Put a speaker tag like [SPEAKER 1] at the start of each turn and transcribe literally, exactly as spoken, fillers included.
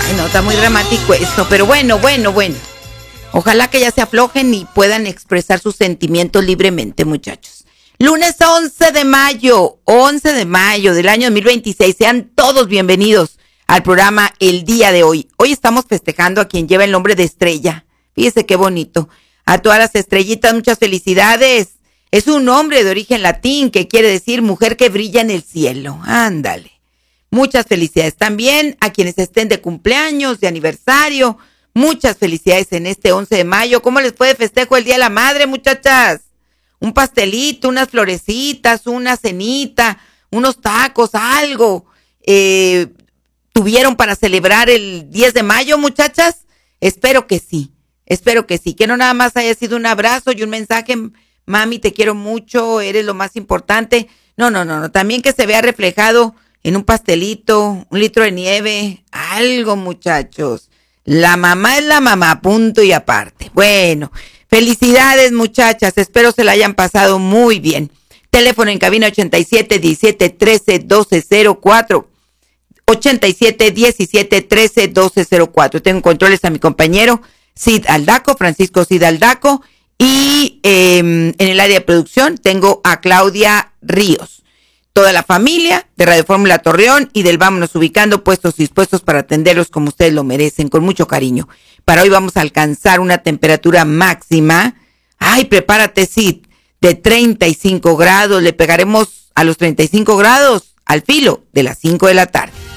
[SPEAKER 1] Ay, no, está muy dramático esto, pero bueno, bueno, bueno. Ojalá que ya se aflojen y puedan expresar sus sentimientos libremente, muchachos. Lunes once de mayo, once de mayo del año dos mil veintiséis. Sean todos bienvenidos al programa el día de hoy. Hoy estamos festejando a quien lleva el nombre de Estrella. Fíjese qué bonito. A todas las estrellitas, muchas felicidades. Es un nombre de origen latín que quiere decir mujer que brilla en el cielo. Ándale. Muchas felicidades también a quienes estén de cumpleaños, de aniversario. Muchas felicidades en este once de mayo. ¿Cómo les fue de festejo el Día de la Madre, muchachas? Un pastelito, unas florecitas, una cenita, unos tacos, algo. Eh, ¿Tuvieron para celebrar el diez de mayo, muchachas? Espero que sí, espero que sí. Que no nada más haya sido un abrazo y un mensaje, mami, te quiero mucho, eres lo más importante. No, no, no, no. También que se vea reflejado en un pastelito, un litro de nieve, algo, muchachos. La mamá es la mamá, punto y aparte. Bueno, felicidades, muchachas. Espero se la hayan pasado muy bien. Teléfono en cabina ochenta y siete, diecisiete, trece, doce, cero cuatro. ochenta y siete, diecisiete, trece, doce, cero cuatro. Tengo en controles a mi compañero Sid Aldaco, Francisco Sid Aldaco. Y eh, en el área de producción tengo a Claudia Ríos. Toda la familia de Radio Fórmula Torreón y del Vámonos Ubicando, puestos y dispuestos para atenderlos como ustedes lo merecen, con mucho cariño. Para hoy vamos a alcanzar una temperatura máxima, ay, prepárate, Sid, de treinta y cinco grados. Le pegaremos a los treinta y cinco grados al filo de las cinco de la tarde.